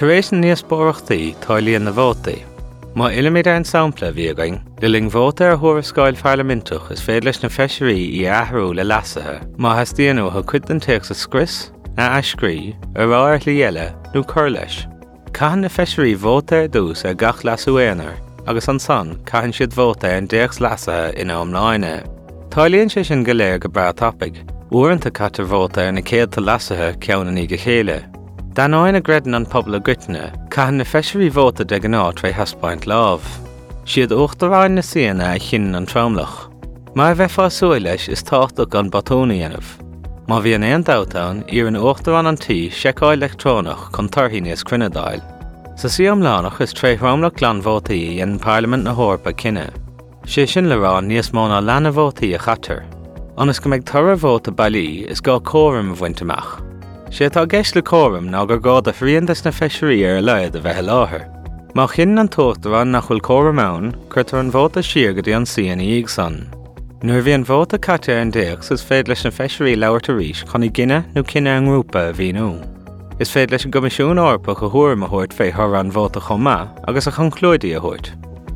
Taréis níos bórachtaí táilíonn na vótaí. Má ilimiid an sampla bhíagaing, le ling vóta ar thuairiscáil parlamentach is féad leis na feisirí I athrú le lasathe, má has díanú a chuid an teach sa scris, na aiscrí, ar áir líhéile nó cur leis. Caitheann na feisirí vóta ar dús ar gach lasú éanair, agus an san caitheann siad vóta an déachs lasathe ina omláine. Táilíonn sé sin go léir go bra tapig, uaireanta catar vóta ar na céadta lasathe ceanna ní go chéile. Dan áin a gredan an pobl a gritne, caitheann na feisirí vóta de gná tre haspáint lámh. Siad uachtaráin na siana a chin an tramlach. Má bheith fásuail leis is táchtach an batóna dhéanamh. Má bhí an éon dátain ar an uachtarán an tí seiceáil electrónach chun tarthaí níos cruinedáil. Sa siamlánach is tre thramlach lean vótaí an Parliament na Hórpa cinenne. Sé sin le rá níos móna leanna vótaí a chatar. Anas go méid tar a vóta bailí is gá córam a bhainteach. Sé tá gceist le córam ná gur gád a phríontas na feisirí ar leiad a bheith láthair. Má chin an tuachtarán nach bhfuil córam ann, chuirtar an vóta siar go dtí an síana íag san. Nuair bhí an vóta caite ar an déachs is féad leis na feisirí leabhart a rís chun I gine nó cinenne an grúpa a bhí nó. Is féad leis an gomisiún orpa go thuairm a thuirt fé thar an vóta chomá agus a conclúidí a thuirt.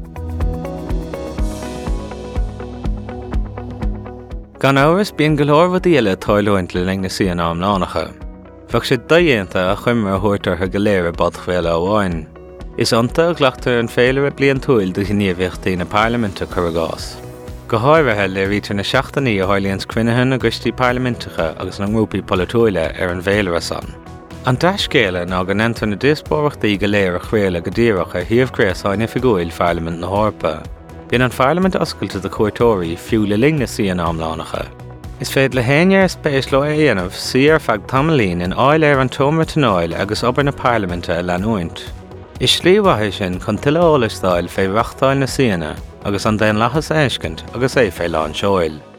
Gan áras bíon go leor bhd eile táilúint le ling na síana amlánacha. Fach sé dahéanta a chuimar a thuirtar go léir bad chvéile amháin. Is anta a ghlaachtar an féile blion túil do gníomhíochtaí na Parliamente chur gás. Go háirithe le rítar na seachtaí a háilíonn cruineann na gcuistí Parliamentacha agus na ngrúpaí polaitíola ar an bhéilear san. An deiscéile ná go nentar na diaspórachtaí go léir a chréile go díreach a thaobhchréasáin figúil Parliament na Hórpa. Bhíonn an Parliament oscailta de cuairtóirí fiú le ling na síana amlánacha. Is féad le héine ar spéis le dhéanamh si ar feadh tamlín in áil ar an tómar tanáil agus obair na Parliamente a leanúint. Is slíomhaithe sin chun tuilleolalastáil fé reachtáil na síana agus an daon lechas éiscint agus é fé lán seoil.